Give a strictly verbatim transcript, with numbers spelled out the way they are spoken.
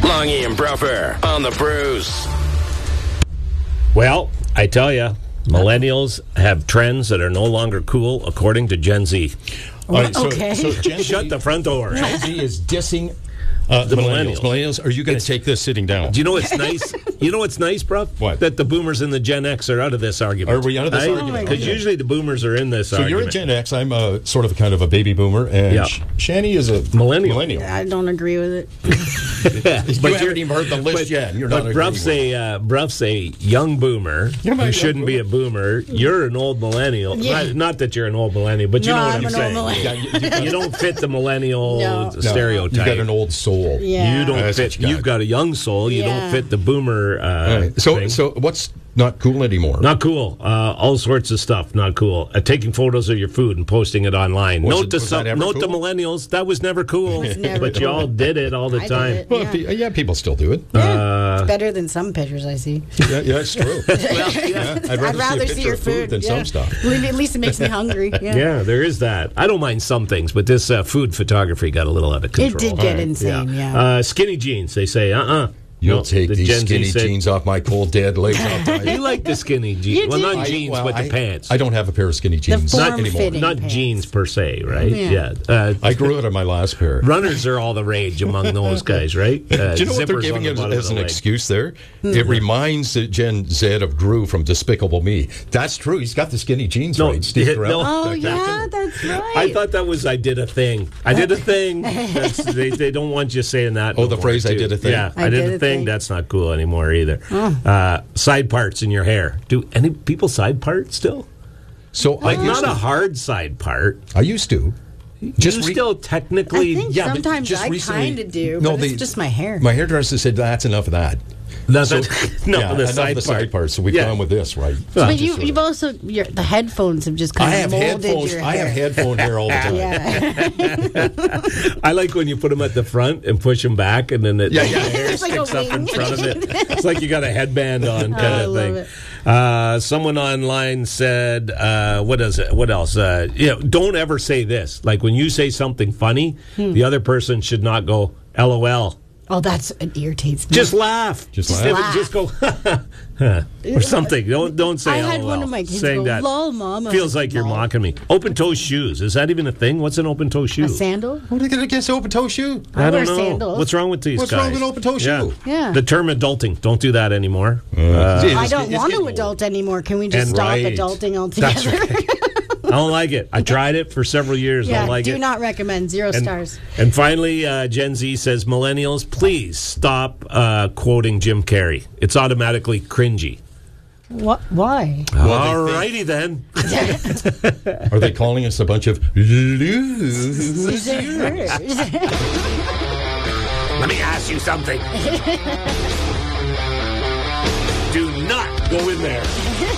Longy and Bruffer on the Bruce. Well, I tell you, millennials have trends that are no longer cool, according to Gen Z. All right, so, Okay. so Gen Shut Z, the front door. Gen Z is dissing uh, the millennials. millennials. Millennials, are you going to take this sitting down? Do you know what's nice? You know what's nice, bro? What? That the boomers and the Gen X are out of this argument. Are we out of this Right? argument? Because Okay. usually the boomers are in this So argument. you're a Gen X. I'm a sort of kind of a baby boomer, and Yeah. Sh- Shani is a Millennial. millennial. I don't agree with it. You But haven't you're- even heard the list But, yet. and You're but not Bruff's agreeing a uh, Bruff's a young boomer You're my who young shouldn't be a boomer. You're an old millennial. Yeah. Not, not that you're an old millennial, but you No, know what I'm I'm, an saying. old with me. You, got, you, You don't fit the millennial No. no, stereotype. You got an old soul. Yeah. You don't That's what fit. you got. You've got a young soul. You Yeah. don't fit the boomer. Uh, All right. So, thing. so what's not cool anymore? Not cool. Uh, all sorts of stuff. Not cool. Uh, taking photos of your food and posting it online. Was note it- to was some, that ever note to cool? millennials. That was never cool. was never but you cool. all did it all the I did time. it. Well, Yeah. pe- yeah, people still do it. Yeah. It's better than some pictures I see. Yeah, yeah, it's true. Yeah, I'd rather, I'd rather see, a see picture your of food food than yeah. some stuff. At least it makes me hungry. Yeah. Yeah, there is that. I don't mind some things, but this uh, food photography got a little out of control. It did get Right. insane. Yeah. Uh, skinny jeans. They say, uh, uh You'll take these skinny said, jeans off my cold dead legs. I'll tell You you. like the skinny jeans? You Well, do. not I- jeans, well, but the I- pants. I don't have a pair of skinny jeans form anymore. fitting. not pants. jeans per se, right? Yeah. Uh, I grew out of my last pair. runners are all the rage among those guys, right? Uh, Do you know what they're zippers on giving the as, bottom of as the an leg. excuse there? It reminds the Gen Z of Gru from Despicable Me. That's true. He's got the skinny jeans No, right. Steve yeah, Carell. no. Oh, That- yeah, that's right. I thought that was I did a thing. I did a thing. That's, they, they don't want you saying that. Oh, no the more, phrase, "I too. did a thing"? Yeah, I, did, a thing. thing. That's not cool anymore either. Uh, side parts in your hair. Do any people side part still? So I Like used not a to. hard side part. I used to. Just you re- still technically. I think yeah, but sometimes just I recently- kind of do, No, but they- it's just my hair. My hairdresser said that's enough of that. That's So- no, yeah, the enough side of the part. side part. So we've Yeah. gone with this, right? but Just you, sort of- you've also your, the headphones have just I kind have of molded headphones. your I hair. have headphone hair all the time. Yeah. I like when you put them at the front and push them back, and then it, Yeah, the yeah. hair It's like a sticks up in wing. front of it. It's like you got a headband on, kind I of love thing. it. Uh, someone online said, uh, "What is it? What else? Uh, you know, don't ever say this. Like when you say something funny, Hmm. the other person should not go L O L. Oh, that's it irritates me. Just laugh. Just Just, laugh. just go or something. Don't don't say I L O L. had one of my kids Saying go, that "Lol, Mom." I was feels like you're "Lol." mocking me. Open toe shoes. Is that even a thing? What's an open toe shoe? A sandal? What are they going to guess? Open toe shoe? I I don't wear know. sandals. What's wrong with these What's guys? wrong with open toe shoe? Yeah. The term adulting. Don't do that anymore. Uh, I don't want to adult anymore. Can we just And stop right. adulting altogether? That's right. I don't like it. I tried it for several years. I yeah, don't like do it. not recommend. Zero and, stars. and finally, uh, Gen Z says, millennials, please stop uh, quoting Jim Carrey. It's automatically cringy. What? Why? Well, All they righty then. Are they calling us a bunch of losers? Let me ask you something. Do not go in there.